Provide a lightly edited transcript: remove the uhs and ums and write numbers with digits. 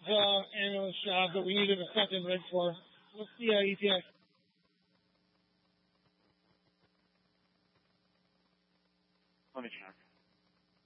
ambulance job that we needed a second rig for. What's the ETA? Let me check.